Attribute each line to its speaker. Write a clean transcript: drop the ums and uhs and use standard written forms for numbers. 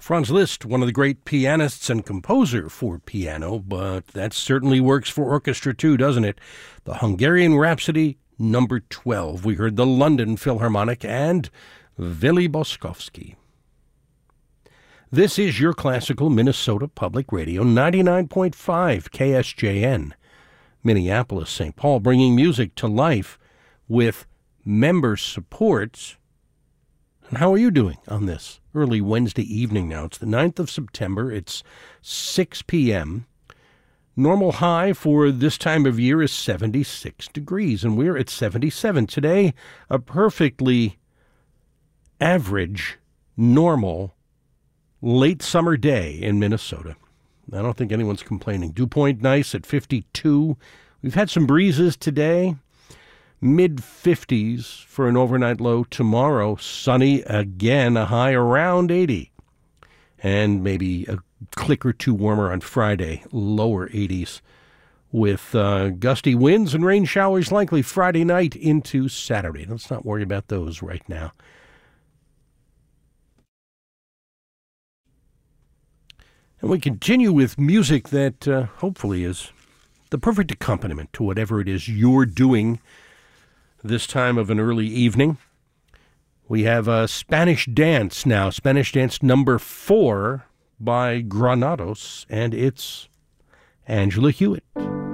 Speaker 1: Franz Liszt, one of the great pianists and composer for piano, but that certainly works for orchestra too, doesn't it? The Hungarian Rhapsody, number 12. We heard the London Philharmonic and Willy Boskovsky. This is your classical Minnesota Public Radio, 99.5 KSJN, Minneapolis, St. Paul, bringing music to life with member support. And how are you doing on this early Wednesday evening now? It's the 9th of September. It's 6 p.m. Normal high for this time of year is 76 degrees, and we're at 77. Today, a perfectly average, normal, late summer day in Minnesota. I don't think anyone's complaining. Dew point nice at 52. We've had some breezes today. Mid-50s for an overnight low. Tomorrow, sunny again, a high around 80. And maybe a click or two warmer on Friday, lower 80s, with gusty winds and rain showers likely Friday night into Saturday. Let's not worry about those right now. And we continue with music that hopefully is the perfect accompaniment to whatever it is you're doing this time of an early evening. We have a Spanish Dance now, Spanish Dance number 4 by Granados, and it's Angela Hewitt.